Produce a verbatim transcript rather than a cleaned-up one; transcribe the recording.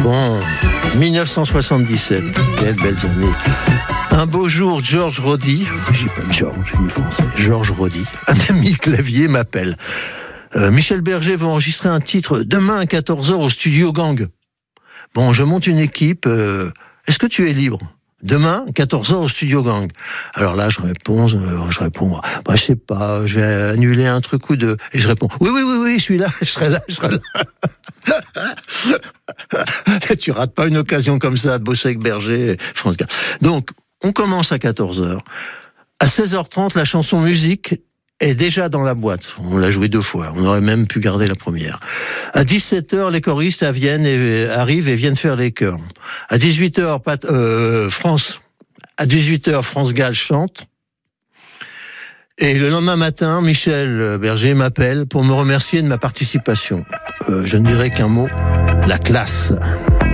Bon, dix-neuf cent soixante-dix-sept, quelles belles années. Un beau jour, Georges Rodi, j'ai pas de Georges, il est français, Georges Rodi, un ami clavier m'appelle. Euh, Michel Berger va enregistrer un titre demain à quatorze heures au studio Gang. Bon, je monte une équipe, euh, est-ce que tu es libre ? Demain, quatorze heures au studio Gang. Alors là, je réponds, euh, je réponds, bah, je sais pas, je vais annuler un truc ou deux. Et je réponds, oui, oui, oui, oui, je suis là, je serai là, je serai là. Tu rates pas une occasion comme ça de bosser avec Berger, France Gall. Donc, on commence à quatorze heures. À seize heures trente, la chanson musique est déjà dans la boîte. On l'a joué deux fois. On aurait même pu garder la première. À dix-sept heures, les choristes viennent et, arrivent et viennent faire les chœurs. À dix-huit heures, Pat, euh, France, à dix-huit heures, France Gall chante. Et le lendemain matin, Michel Berger m'appelle pour me remercier de ma participation. Euh, je ne dirai qu'un mot, la classe.